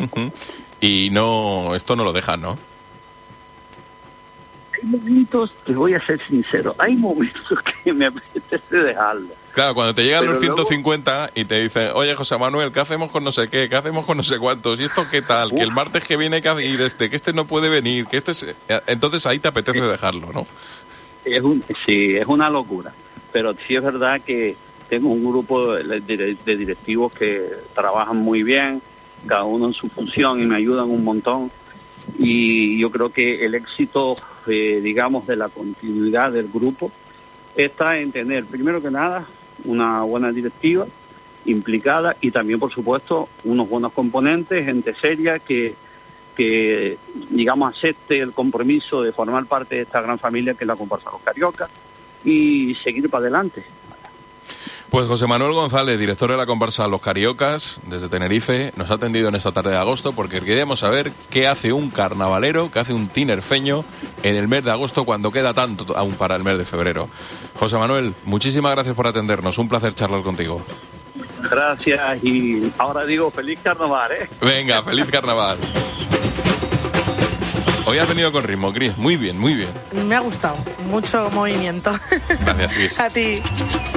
Y no, esto no lo dejan, ¿no? Hay momentos, te voy a ser sincero, hay momentos que me apetece dejarlo. Claro, cuando te llegan Pero los luego... 150 y te dicen, oye, José Manuel, ¿qué hacemos con no sé qué? ¿Qué hacemos con no sé cuántos? ¿Y esto qué tal? Que el martes que viene hay que ir que este no puede venir, que este es... Entonces ahí te apetece dejarlo, ¿no? Sí, es una locura. Pero sí es verdad que tengo un grupo de directivos que trabajan muy bien, cada uno en su función y me ayudan un montón. Y yo creo que el éxito, digamos, de la continuidad del grupo está en tener, primero que nada, una buena directiva implicada y también, por supuesto, unos buenos componentes, gente seria que digamos, acepte el compromiso de formar parte de esta gran familia que es la comparsa Los Cariocas y seguir para adelante. Pues José Manuel González, director de la comparsa Los Cariocas, desde Tenerife, nos ha atendido en esta tarde de agosto porque queríamos saber qué hace un carnavalero, qué hace un tinerfeño en el mes de agosto cuando queda tanto aún para el mes de febrero. José Manuel, muchísimas gracias por atendernos, un placer charlar contigo. Gracias y ahora digo feliz carnaval, ¿eh? Venga, feliz carnaval. Hoy has venido con ritmo, Cris, muy bien, muy bien. Me ha gustado, mucho movimiento. Gracias, Cris. A ti.